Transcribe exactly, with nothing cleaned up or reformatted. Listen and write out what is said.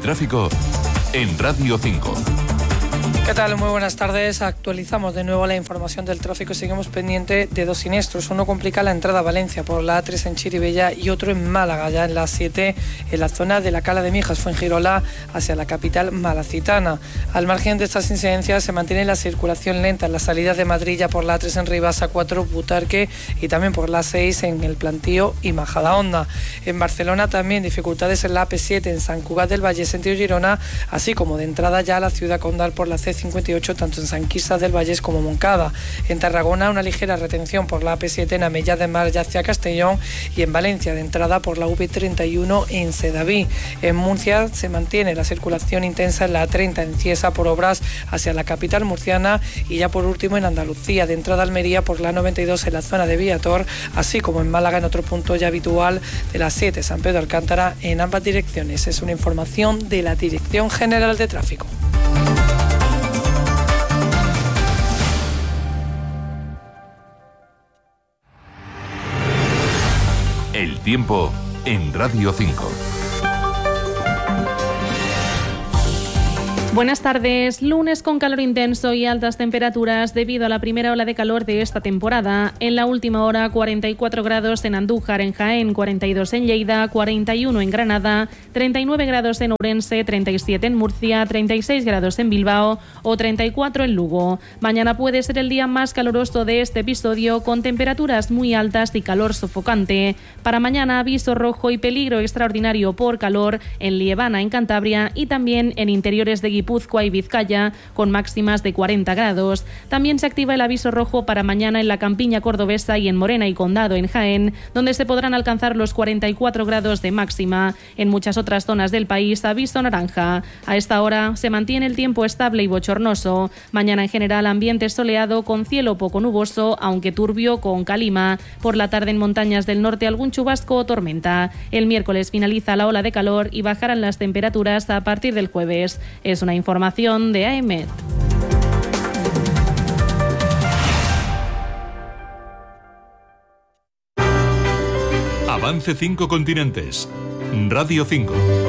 tráfico en Radio cinco. ¿Qué tal? Muy buenas tardes. Actualizamos de nuevo la información del tráfico. Seguimos pendiente de dos siniestros. Uno complica la entrada a Valencia por la A tres en Chirivella y otro en Málaga, ya en la A siete, en la zona de la Cala de Mijas, Fuengirola, hacia la capital malacitana. Al margen de estas incidencias se mantiene la circulación lenta en las salidas de Madrid, ya por la A tres en Rivas, A cuatro Butarque y también por la A seis en el Plantío y Majadahonda. En Barcelona también dificultades en la A P siete en Sant Cugat del Valle, sentido Girona, así como de entrada ya a la ciudad condal por la C cincuenta y ocho, tanto en Sant Quirze del Vallès como Montcada. En Tarragona, una ligera retención por la A P siete en Amellá de Mar y hacia Castellón, y en Valencia de entrada por la V treinta y uno en Sedaví. En Murcia se mantiene la circulación intensa en la A treinta en Cieza por obras hacia la capital murciana, y ya por último en Andalucía de entrada a Almería por la noventa y dos en la zona de Viator, así como en Málaga en otro punto ya habitual de la siete San Pedro Alcántara en ambas direcciones. Es una información de la Dirección General de Tráfico. El tiempo en Radio cinco. Buenas tardes. Lunes con calor intenso y altas temperaturas debido a la primera ola de calor de esta temporada. En la última hora, cuarenta y cuatro grados en Andújar, en Jaén, cuarenta y dos en Lleida, cuarenta y uno en Granada, treinta y nueve grados en Ourense, treinta y siete en Murcia, treinta y seis grados en Bilbao o treinta y cuatro en Lugo. Mañana puede ser el día más caluroso de este episodio, con temperaturas muy altas y calor sofocante. Para mañana, aviso rojo y peligro extraordinario por calor en Liebana, en Cantabria, y también en interiores de Guipúzcoa y Vizcaya, con máximas de cuarenta grados. También se activa el aviso rojo para mañana en la campiña cordobesa y en Morena y Condado, en Jaén, donde se podrán alcanzar los cuarenta y cuatro grados de máxima. En muchas otras zonas del país, aviso naranja. A esta hora se mantiene el tiempo estable y bochornoso. Mañana en general ambiente soleado con cielo poco nuboso, aunque turbio con calima. Por la tarde en montañas del norte algún chubasco o tormenta. El miércoles finaliza la ola de calor y bajarán las temperaturas a partir del jueves. Es una información de A E M E T. Avance cinco continentes. Radio cinco.